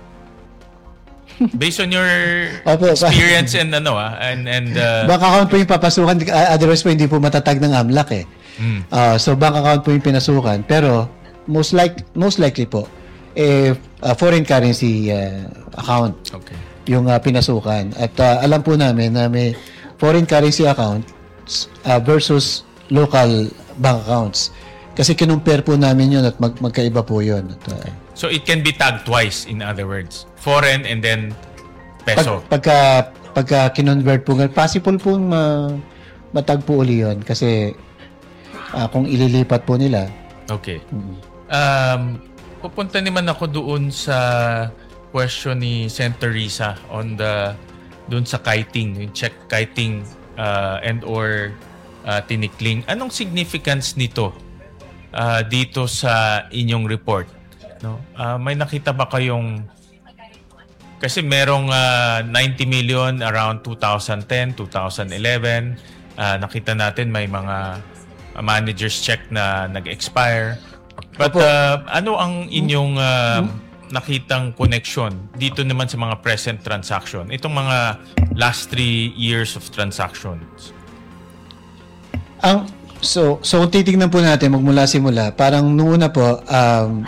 Based on your Opo, experience and ano ah, and and uh, Bank account po yung papasukan, uh, otherwise po hindi po matatag ng AMLAC eh. mm, Uh, so bank account po yung pinasukan, pero most like most likely po eh uh, foreign currency uh, account okay. yung uh, pinasukan. At uh, alam po namin na may foreign currency account uh, versus local bank accounts. Kasi kinumpare po namin yun at mag magkaiba po yun. At, uh, So it can be tagged twice, in other words. Foreign and then peso. Pag, pagka, pagka kinonvert po, possible po ma, matag po uli yun. Kasi ah, kung ililipat po nila. Okay. Um, pupunta naman ako doon sa question ni Senator Risa on the doon sa kiting, yung check kiting uh, and or uh, tinikling. Anong significance nito uh, dito sa inyong report? No? Uh, may nakita ba kayong kasi merong uh, ninety million around two thousand ten, two thousand eleven. Uh, nakita natin may mga uh, managers check na nag-expire. But Opo. uh, ano ang inyong uh, nakitang connection dito naman sa mga present transaction? Itong mga last three years of transactions. Ang, so, so kung titignan po natin magmula simula, parang noong una po, um,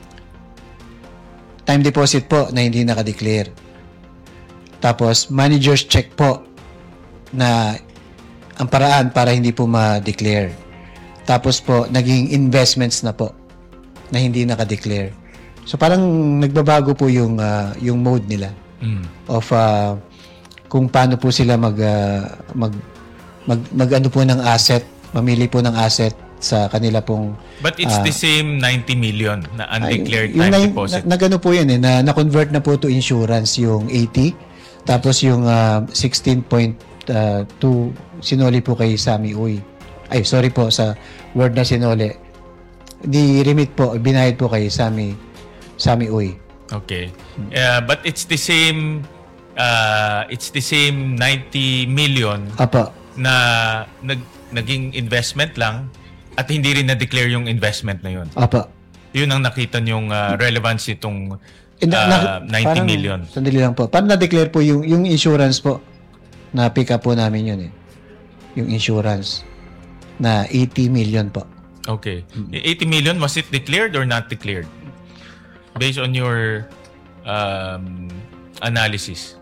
time deposit po na hindi naka-declare. Tapos, manager's check po na ang paraan para hindi po ma-declare. Tapos po, naging investments na po na hindi naka-declare. So, parang nagbabago po yung, uh, yung mode nila Mm. of uh, kung paano po sila mag, uh, mag, mag, mag ano po ng asset, mamili po ng asset sa kanila pong But it's Ah. the same ninety million na undeclared yung time na, deposit. Na, na gano po yan eh, na, na-convert na po to insurance yung eighty, tapos yung uh, sixteen point two sinoli po kay Sammy Uy. Ay, sorry po sa word na sinoli. Di remit po, binayad po kay Sammy, Sammy Uy. Okay. Uh, but it's the same uh, it's the same ninety million Apa, na nag, naging investment lang at hindi rin na-declare yung investment na yun. apa. Yun ang nakita yung uh, relevance nitong Eh, na- na- uh, ninety parang- million. Sandali lang po. Paano na-declare po yung, yung insurance po? Na-pick up po namin yun eh. Yung insurance na eighty million po. Okay. eighty million, was it declared or not declared? Based on your um, analysis.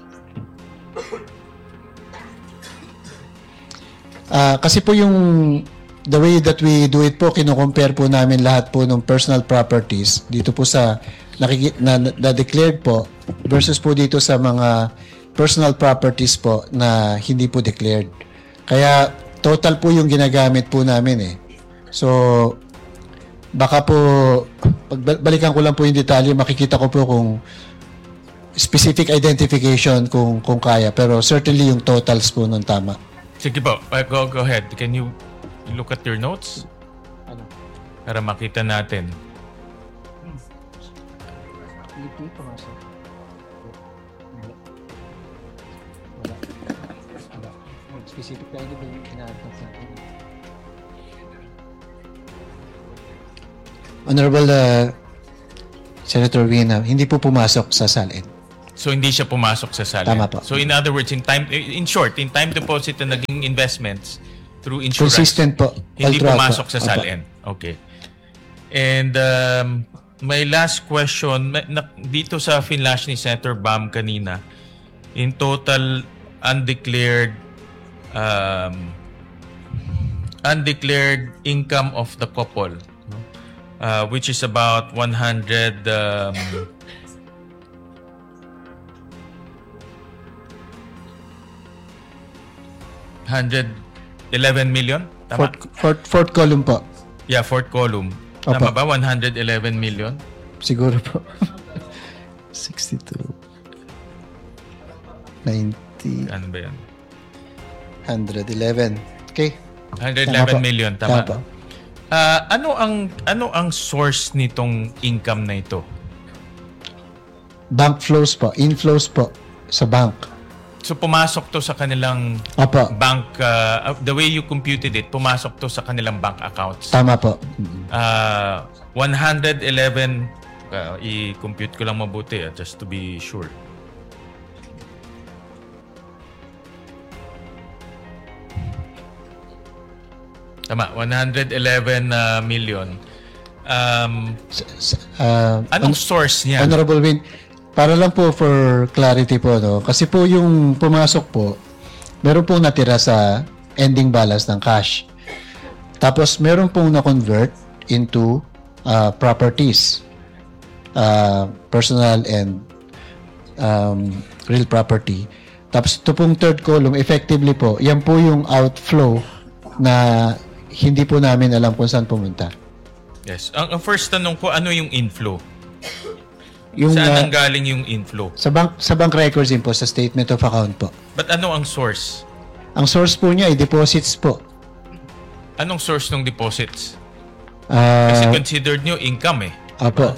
Ah, kasi po yung the way that we do it po, kino-compare po namin lahat po ng personal properties dito po sa nakiki, na, na declared po versus po dito sa mga personal properties po na hindi po declared. Kaya total po yung ginagamit po namin eh. So baka po pagbalikan ko lang po yung detalye, makikita ko po kung specific identification kung kung kaya, pero certainly yung totals po nun tama. Sige po, uh, go, go ahead. Can you look at your notes? Ano? Para makita natin. specific tayo ba yung inaantas natin? Honorable uh, Senator Wina, hindi po pumasok sa SALN. So hindi siya pumasok sa SALN. Tama po. So in other words, in time in short, in time deposit na naging investments through insurance. Consistent po. Hindi All throughout pumasok po. sa Opo. SALN. Okay. And um, my last question, ma- na, dito sa finlash ni Senator Bam kanina, in total undeclared um, undeclared income of the couple, no? uh, which is about one hundred um, one hundred eleven million? Tama? Fourth, fourth, fourth column po. Yeah, fourth column. Tama ba? one hundred eleven million? Siguro po. sixty-two. ninety. Ano ba yan? one hundred eleven. Okay. one hundred Tama eleven po. million. Tama Tama. po. Ah, ano ang ano ang source nitong income na ito? Bank flows po. Inflows po sa bank. So pumasok to sa kanilang Opo. bank, uh, the way you computed it, pumasok to sa kanilang bank accounts. Tama po. Uh, one hundred eleven, uh, i-compute ko lang mabuti uh, just to be sure. Tama, one hundred eleven uh, million. Um, S- s- uh, anong hon- source niya? Honorable Win, para lang po for clarity po, no? Kasi po yung pumasok po, meron pong natira sa ending balance ng cash. Tapos meron pong na-convert into uh, properties, uh, personal and um, real property. Tapos ito pong third column, effectively po, yan po yung outflow na hindi po namin alam kung saan pumunta. Yes. Ang, ang first tanong ko, ano yung inflow? Yung, Saan uh, ang galing yung inflow? sa bank sa bank records din po, sa statement of account po. But ano ang source? Ang source po niya ay deposits po. Anong source ng deposits? Kasi Ah, considered nyo income eh. apo.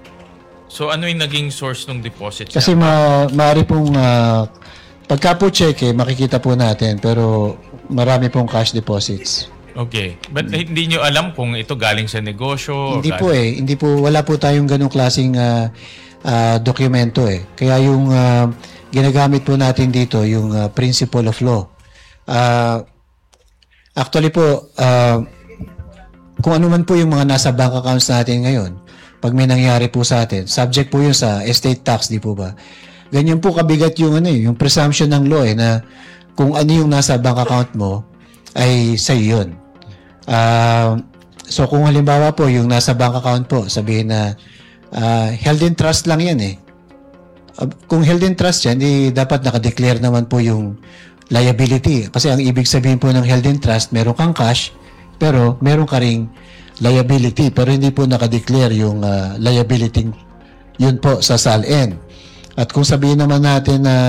So ano yung naging source ng deposits? Kasi ma maaari pong ah, pagka po check eh, makikita po natin, pero marami pong cash deposits. Okay. But hindi nyo alam kung ito galing sa negosyo? Hindi o po galing- eh, hindi po, wala po tayong ganong klaseng ah, ah, dokumento eh. Kaya yung ah, ginagamit po natin dito, yung ah, principle of law. Ah, actually po, ah, kung ano man po yung mga nasa bank accounts natin ngayon, pag may nangyari po sa atin, subject po yun sa estate tax, di po ba? Ganyan po kabigat yung ano eh, yung presumption ng law eh, na kung ano yung nasa bank account mo, ay sa'yo yun. Ah, so kung halimbawa po, yung nasa bank account po, sabihin na ah, held in trust lang yan eh. Ah, kung held in trust yan, eh, dapat nakadeclare naman po yung liability. Kasi ang ibig sabihin po ng held in trust, meron kang cash, pero meron ka ring liability. Pero hindi po nakadeclare yung ah, liability yun po sa SALN. At kung sabihin naman natin na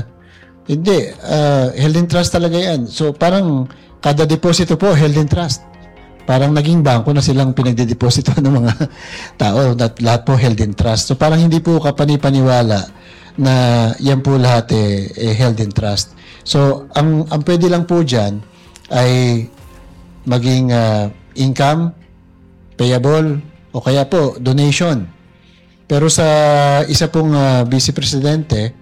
hindi, ah, held in trust talaga yan. So parang kada deposito po, held in trust. Parang naging bangko na silang pinagdedeposito ng mga tao. At lahat po held in trust. So parang hindi po kapanipaniwala na yan po lahat eh, eh, held in trust. So ang, ang pwede lang po dyan ay maging ah, income, payable, o kaya po donation. Pero sa isa pong uh, vice presidente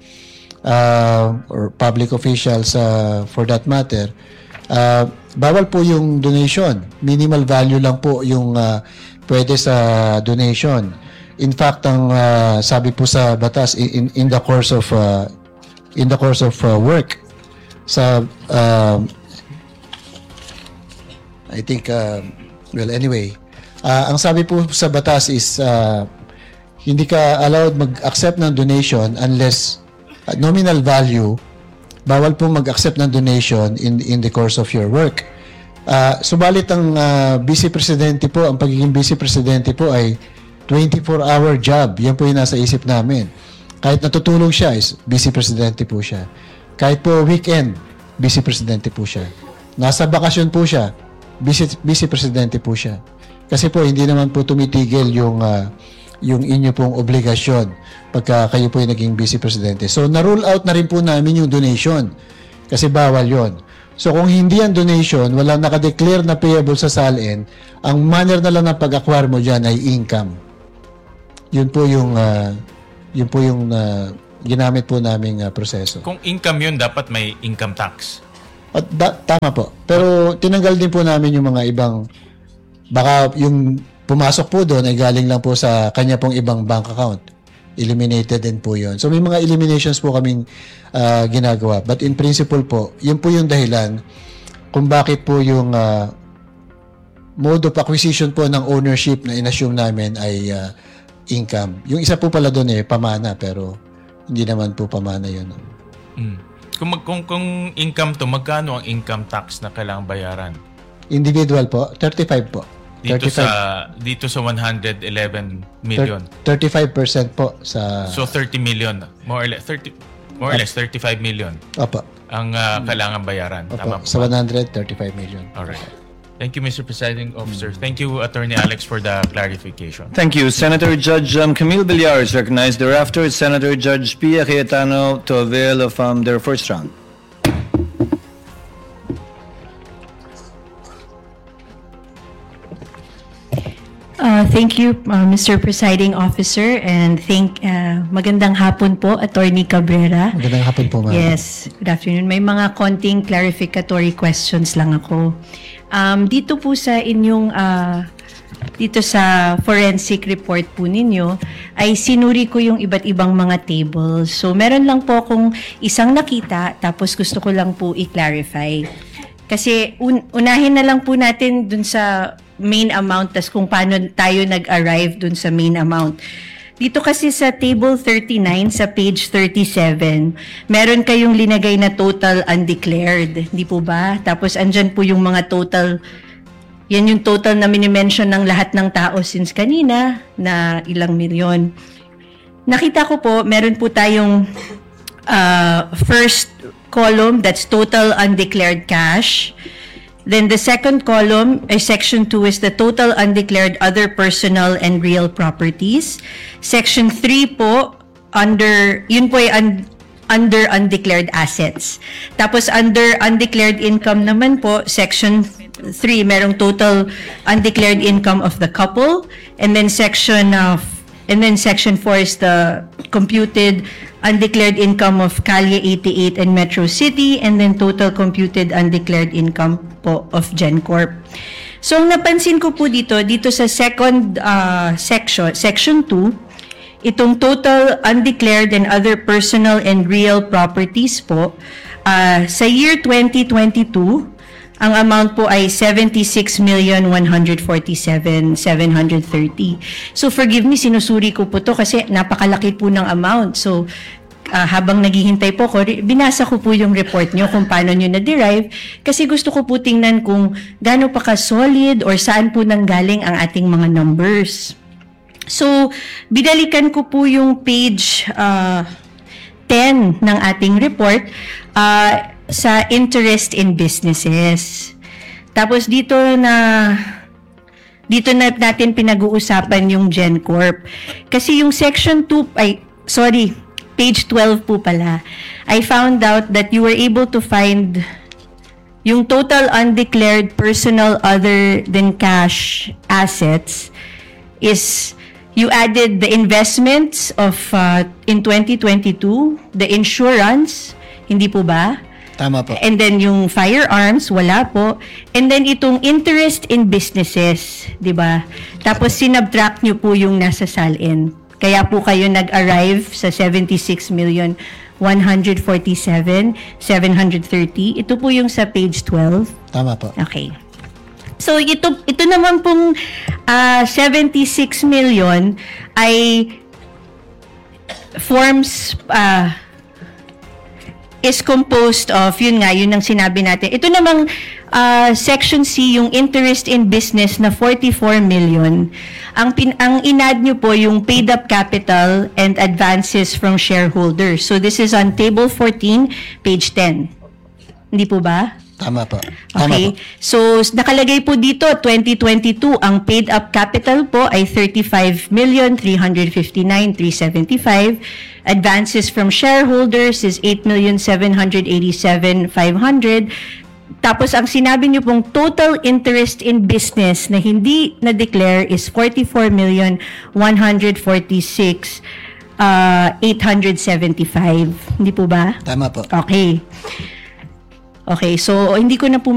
uh, or public officials uh, for that matter, uh, bawal po yung donation. Minimal value lang po yung uh, pwede sa donation. In fact, ang uh, sabi po sa batas in in the course of uh, in the course of uh, work sa uh, I think uh, well anyway, uh, ang sabi po sa batas is uh, hindi ka allowed mag-accept ng donation unless uh, nominal value, bawal po mag-accept ng donation in in the course of your work. Uh, subalit ang uh, vice presidente po, ang pagiging vice presidente po ay twenty-four hour job. Yan po yung nasa isip namin. Kahit natutulog siya, is vice presidente po siya. Kahit po weekend, vice presidente po siya. Nasa bakasyon po siya, vice, vice presidente po siya. Kasi po hindi naman po tumitigil yung uh, yung inyo pong obligasyon pagka kayo po yung naging vice presidente. So, na-rule out na rin po namin yung donation kasi bawal yon. So kung hindi yan donation, walang nakadeclare na payable sa S A L N, ang manner na lang ng pag-acquire mo dyan ay income. Yun po yung uh, yun po yung uh, ginamit po naming uh, proseso. Kung income yun, dapat may income tax. At da- tama po. Pero tinanggal din po namin yung mga ibang, baka yung pumasok po doon ay galing lang po sa kanya pong ibang bank account. Eliminated din po yun. So may mga eliminations po kaming uh, ginagawa. But in principle po, yun po yung dahilan kung bakit po yung uh, mode of acquisition po ng ownership na inassume namin ay uh, income. Yung isa po pala doon eh, pamana, pero hindi naman po pamana yun. Mm. Kung, mag, kung, kung income to, magkano ang income tax na kailangang bayaran? Individual po, thirty-five po. Dito sa dito sa one hundred eleven million. thirty-five percent po sa... So thirty million, more or less thirty more or less thirty-five million. Opo. Ang uh, kailangan bayaran. Opo. Tama po. Sa one hundred thirty-five million. All right. Thank you, Mister Presiding Officer. Thank you, Attorney Alex, for the clarification. Thank you. Senator Judge um, Camille Villar is recognized. Thereafter, Senator Judge Pia Cayetano to avail of um, their first round. Uh, thank you, uh, Mister Presiding Officer, and thank uh, magandang hapon po, Attorney Cabrera. Magandang hapon po, ma'am. Yes, good afternoon. May mga konting clarificatory questions lang ako. Um, dito po sa inyong uh, dito sa forensic report po ninyo ay sinuri ko yung iba't ibang mga tables. So meron lang po akong isang nakita, tapos gusto ko lang po i-clarify. Kasi un- unahin na lang po natin dun sa main amount, tas kung paano tayo nag-arrive dun sa main amount. Dito kasi sa table thirty-nine, sa page thirty-seven, meron kayong linagay na total undeclared, di po ba? Tapos andyan po yung mga total, yan yung total na minimension ng lahat ng tao since kanina, na ilang milyon. Nakita ko po, meron po tayong uh, first column, that's total undeclared cash. Then the second column, uh, section two, is the total undeclared other personal and real properties. Section three po, under, yun po ay un, under undeclared assets. Tapos under undeclared income naman po, section three, merong total undeclared income of the couple. And then section of, and then section four is the computed undeclared income of Calle eighty-eight and Metro City, and then total computed undeclared income po of GenCorp. So, ang napansin ko po dito, dito sa second uh, section, section two, itong total undeclared and other personal and real properties po, uh, sa year twenty twenty-two, ang amount po ay seventy-six million one hundred forty-seven thousand seven hundred thirty. So forgive me, sinusuri ko po to kasi napakalaki po ng amount. So uh, habang naghihintay po ko, binasa ko po yung report nyo kung paano nyo na-derive kasi gusto ko po tingnan kung gaano pa ka-solid or saan po nanggaling ang ating mga numbers. So binalikan ko po yung page uh, ten ng ating report. Uh, sa interest in businesses. Tapos dito na dito na natin pinag-uusapan yung GenCorp. Kasi yung section two, ay sorry, page twelve po pala. I found out that you were able to find yung total undeclared personal other than cash assets is you added the investments of uh, in twenty twenty-two, the insurance, hindi po ba? Tama po. And then yung firearms, wala po. And then itong interest in businesses, di ba? Tapos sinubtract nyo po yung nasa S A L N. Kaya po kayo nag-arrive sa seventy-six million one hundred forty-seven thousand seven hundred thirty. Ito po yung sa page twelve. Tama po. Okay. So ito ito naman pong uh, seventy-six million ay forms uh, is composed of, yun nga, yun ang sinabi natin. Ito namang uh, section C, yung interest in business na forty-four million. Ang, pin, ang inad nyo po yung paid up capital and advances from shareholders. So this is on table fourteen, page ten. Hindi po ba? Tama po. Tama Okay. po. So, nakalagay po dito, twenty twenty-two, ang paid up capital po ay thirty-five million three hundred fifty-nine thousand three hundred seventy-five. Advances from shareholders is eight million seven hundred eighty-seven thousand five hundred. tapos ang sinabi niyo pong total interest in business na hindi na-declare is forty-four million one hundred forty-six thousand eight hundred seventy-five. Hindi po ba? Tama po. Okay. Okay, so hindi ko na po